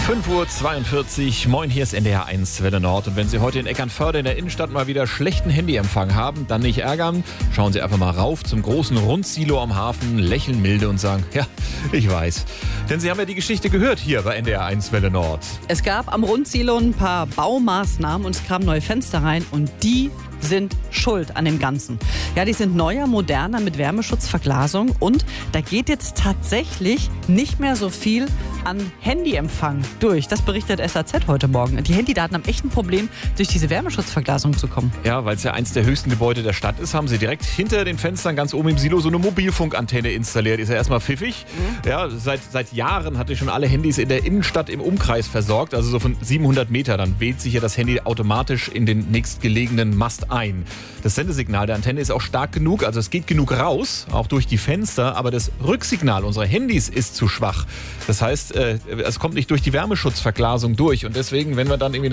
5:42 Uhr, moin, hier ist NDR 1 Welle Nord. Und wenn Sie heute in Eckernförde in der Innenstadt mal wieder schlechten Handyempfang haben, dann nicht ärgern. Schauen Sie einfach mal rauf zum großen Rundsilo am Hafen, lächeln milde und sagen, ja, ich weiß. Denn Sie haben ja die Geschichte gehört hier bei NDR 1 Welle Nord. Es gab am Rundsilo ein paar Baumaßnahmen und es kamen neue Fenster rein und die sind schuld an dem Ganzen. Ja, die sind neuer, moderner, mit Wärmeschutzverglasung und da geht jetzt tatsächlich nicht mehr so viel an Handyempfang durch. Das berichtet SAZ heute Morgen. Die Handydaten haben echt ein Problem, durch diese Wärmeschutzverglasung zu kommen. Ja, weil es ja eins der höchsten Gebäude der Stadt ist, haben sie direkt hinter den Fenstern ganz oben im Silo so eine Mobilfunkantenne installiert. Ist ja erstmal pfiffig. Ja, seit Jahren hatte ich schon alle Handys in der Innenstadt im Umkreis versorgt, also so von 700 Meter. Dann wählt sich ja das Handy automatisch in den nächstgelegenen Mast ein. Das Sendesignal der Antenne ist auch stark genug, also es geht genug raus, auch durch die Fenster, aber das Rücksignal unserer Handys ist zu schwach. Das heißt, es kommt nicht durch die Wärmeschutzverglasung durch und deswegen, wenn wir dann irgendwie